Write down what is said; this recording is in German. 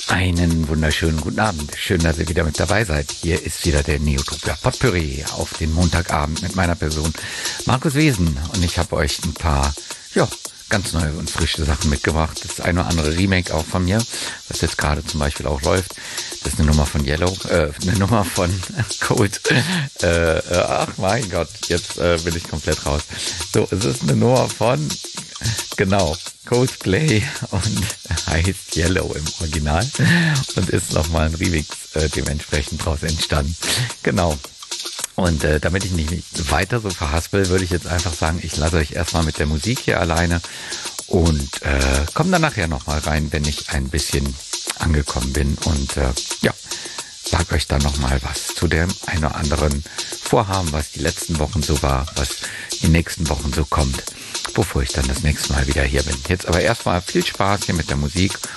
Einen wunderschönen guten Abend. Schön, dass ihr wieder mit dabei seid. Hier ist wieder der Neotopia Potpourri auf den Montagabend mit meiner Person Markus Wesen. Und ich habe euch ein paar, ganz neue und frische Sachen mitgebracht. Das ein oder andere Remake auch von mir, was jetzt gerade zum Beispiel auch läuft. Das ist eine Nummer von Yellow, eine Nummer von Cold. Ach mein Gott, jetzt bin ich komplett raus. So, es ist eine Nummer von, genau, Coldplay und heißt Yellow im Original und ist nochmal ein Remix dementsprechend draus entstanden. Genau. Und damit ich nicht weiter so verhaspel, würde ich jetzt einfach sagen, ich lasse euch erstmal mit der Musik hier alleine und komme dann nachher nochmal rein, wenn ich ein bisschen angekommen bin und sag euch dann nochmal was zu dem ein oder anderen Vorhaben, was die letzten Wochen so war, was die nächsten Wochen so kommt, bevor ich dann das nächste Mal wieder hier bin. Jetzt aber erstmal viel Spaß hier mit der Musik